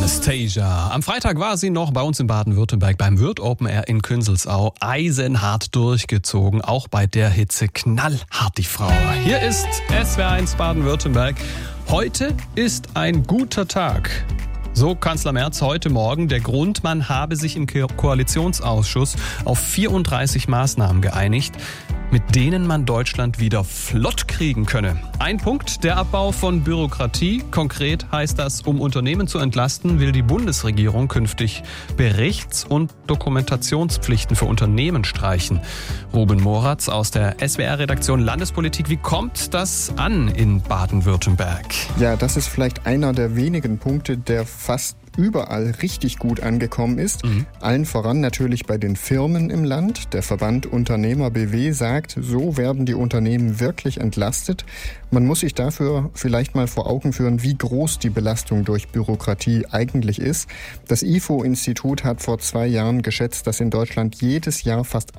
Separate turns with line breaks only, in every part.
Anastasia. Am Freitag war sie noch bei uns in Baden-Württemberg beim Würth Open Air in Künzelsau. Eisenhart durchgezogen, auch bei der Hitze knallhart die Frau. Hier ist SWR1 Baden-Württemberg. Heute ist ein guter Tag. So Kanzler Merz heute Morgen. Der Grund, man habe sich im Koalitionsausschuss auf 34 Maßnahmen geeinigt, mit denen man Deutschland wieder flott kriegen könne. Ein Punkt, der Abbau von Bürokratie. Konkret heißt das, um Unternehmen zu entlasten, will die Bundesregierung künftig Berichts- und Dokumentationspflichten für Unternehmen streichen. Ruben Moratz aus der SWR-Redaktion Landespolitik. Wie kommt das an in Baden-Württemberg?
Ja, das ist vielleicht einer der wenigen Punkte, der fast überall richtig gut angekommen ist. Allen voran natürlich bei den Firmen im Land. Der Verband Unternehmer BW sagt, so werden die Unternehmen wirklich entlastet. Man muss sich dafür vielleicht mal vor Augen führen, wie groß die Belastung durch Bürokratie eigentlich ist. Das IFO-Institut hat vor 2 Jahren geschätzt, dass in Deutschland jedes Jahr fast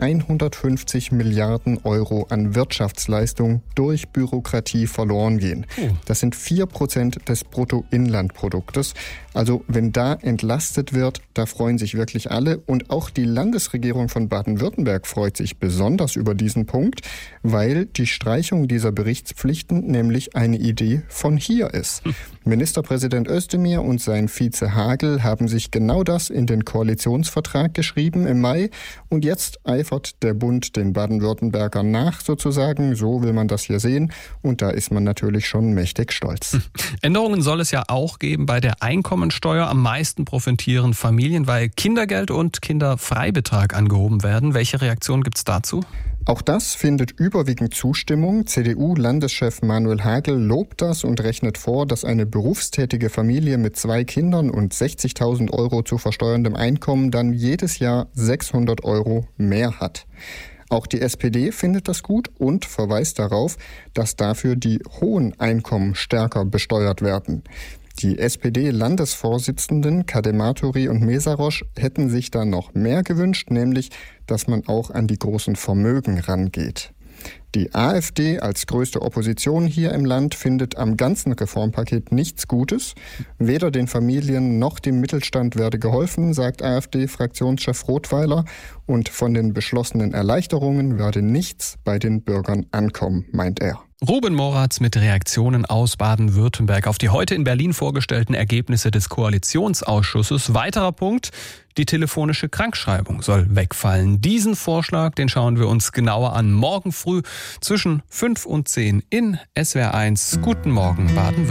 150 Milliarden Euro an Wirtschaftsleistung durch Bürokratie verloren gehen. Das sind 4% des Bruttoinlandproduktes. Also wenn da entlastet wird, da freuen sich wirklich alle. Und auch die Landesregierung von Baden-Württemberg freut sich besonders über diesen Punkt, weil die Streichung dieser Berichtspflichten nämlich eine Idee von hier ist. Ministerpräsident Özdemir und sein Vize Hagel haben sich genau das in den Koalitionsvertrag geschrieben im Mai. Und jetzt eifert der Bund den Baden-Württembergern nach sozusagen. So will man das hier sehen. Und da ist man natürlich schon mächtig stolz.
Änderungen soll es ja auch geben bei der Einkommensteuer. Am meisten profitieren Familien, weil Kindergeld und Kinderfreibetrag angehoben werden. Welche Reaktion gibt es dazu?
Auch das findet überwiegend Zustimmung. CDU-Landeschef Manuel Hagel lobt das und rechnet vor, dass eine berufstätige Familie mit 2 Kindern und 60.000 Euro zu versteuerndem Einkommen dann jedes Jahr 600 Euro mehr hat. Auch die SPD findet das gut und verweist darauf, dass dafür die hohen Einkommen stärker besteuert werden. Die SPD-Landesvorsitzenden Kadematuri und Mesarosch hätten sich da noch mehr gewünscht, nämlich, dass man auch an die großen Vermögen rangeht. Die AfD als größte Opposition hier im Land findet am ganzen Reformpaket nichts Gutes. Weder den Familien noch dem Mittelstand werde geholfen, sagt AfD-Fraktionschef Rothweiler. Und von den beschlossenen Erleichterungen werde nichts bei den Bürgern ankommen, meint er.
Ruben Moratz mit Reaktionen aus Baden-Württemberg auf die heute in Berlin vorgestellten Ergebnisse des Koalitionsausschusses. Weiterer Punkt, die telefonische Krankschreibung soll wegfallen. Diesen Vorschlag, den schauen wir uns genauer an morgen früh zwischen 5 und 10 in SWR1. Guten Morgen, Baden-Württemberg.